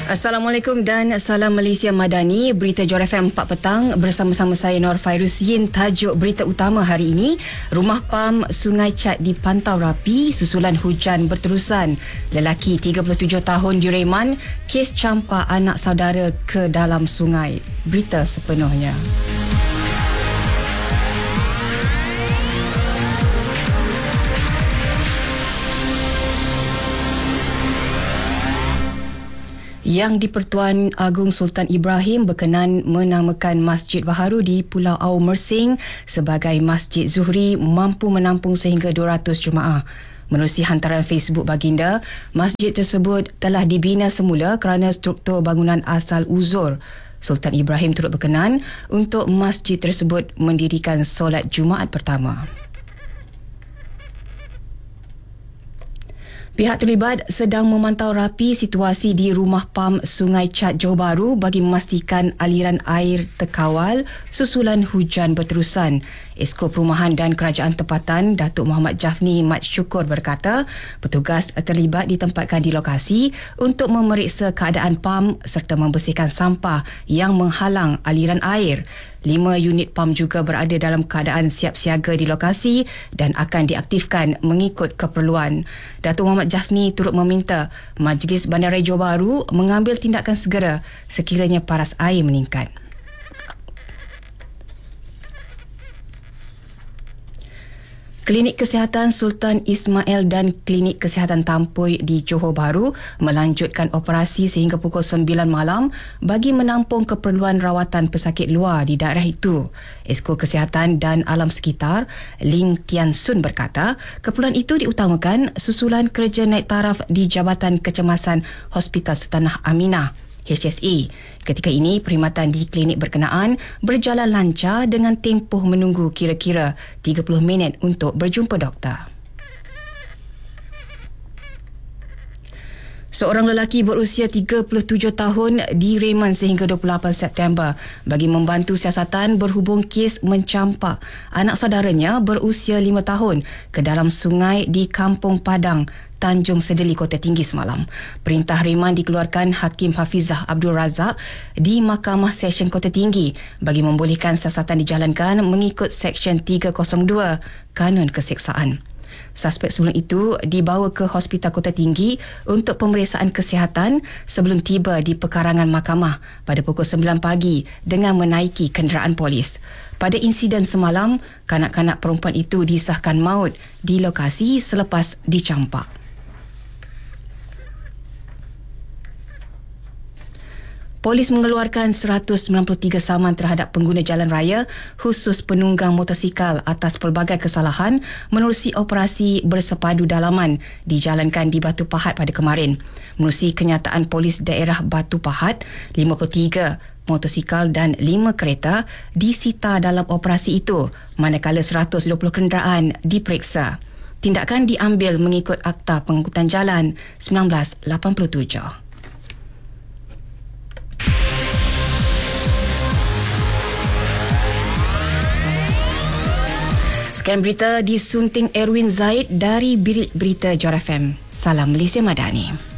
Assalamualaikum dan salam Malaysia Madani. Berita Johor FM 4 petang bersama-sama saya Nur Fairuz Yin. Tajuk berita utama hari ini, rumah PAM Sungai Chat dipantau rapi susulan hujan berterusan. Lelaki 37 tahun direman kes campak anak saudara ke dalam sungai. Berita sepenuhnya. Yang di-Pertuan Agong Sultan Ibrahim berkenan menamakan Masjid Baharu di Pulau Au Mersing sebagai Masjid Zuhri mampu menampung sehingga 200 jemaah. Menerusi hantaran Facebook baginda, masjid tersebut telah dibina semula kerana struktur bangunan asal uzur. Sultan Ibrahim turut berkenan untuk masjid tersebut mendirikan solat Jumaat pertama. Pihak terlibat sedang memantau rapi situasi di rumah PAM Sungai Chat Johor Bahru bagi memastikan aliran air terkawal susulan hujan berterusan. Esko Perumahan dan Kerajaan Tempatan Datuk Muhammad Jafni Mat Syukur berkata, petugas terlibat ditempatkan di lokasi untuk memeriksa keadaan PAM serta membersihkan sampah yang menghalang aliran air. 5 unit PAM juga berada dalam keadaan siap siaga di lokasi dan akan diaktifkan mengikut keperluan. Datuk Muhammad Jafni turut meminta Majlis Bandaraya Johor Bahru mengambil tindakan segera sekiranya paras air meningkat. Klinik Kesihatan Sultan Ismail dan Klinik Kesihatan Tampoi di Johor Bahru melanjutkan operasi sehingga pukul 9 malam bagi menampung keperluan rawatan pesakit luar di daerah itu. Esko Kesihatan dan Alam Sekitar, Ling Tian Sun berkata, keperluan itu diutamakan susulan kerja naik taraf di Jabatan Kecemasan Hospital Sultanah Aminah HSA. Ketika ini, perkhidmatan di klinik berkenaan berjalan lancar dengan tempoh menunggu kira-kira 30 minit untuk berjumpa doktor. Seorang lelaki berusia 37 tahun direman sehingga 28 September bagi membantu siasatan berhubung kes mencampak anak saudaranya berusia 5 tahun ke dalam sungai di Kampung Padang, Tanjung Sedeli, Kota Tinggi semalam. Perintah reman dikeluarkan Hakim Hafizah Abdul Razak di Mahkamah Session Kota Tinggi bagi membolehkan siasatan dijalankan mengikut Seksyen 302 Kanun Keseksaan. Suspek sebelum itu dibawa ke Hospital Kota Tinggi untuk pemeriksaan kesihatan sebelum tiba di pekarangan mahkamah pada pukul 9 pagi dengan menaiki kenderaan polis. Pada insiden semalam, kanak-kanak perempuan itu disahkan maut di lokasi selepas dicampak. Polis mengeluarkan 193 saman terhadap pengguna jalan raya khusus penunggang motosikal atas pelbagai kesalahan menerusi operasi bersepadu dalaman dijalankan di Batu Pahat pada kemarin. Menerusi kenyataan polis daerah Batu Pahat, 53 motosikal dan 5 kereta disita dalam operasi itu, manakala 120 kenderaan diperiksa. Tindakan diambil mengikut Akta Pengangkutan Jalan 1987. Sekian berita disunting Erwin Zaid dari Bilik Berita Johor FM. Salam Malaysia Madani.